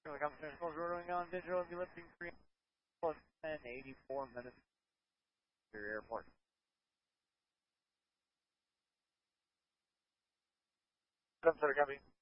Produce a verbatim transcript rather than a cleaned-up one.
Really company going on digital lifting three plus ten eighty-four minutes to your airport. Seven copy.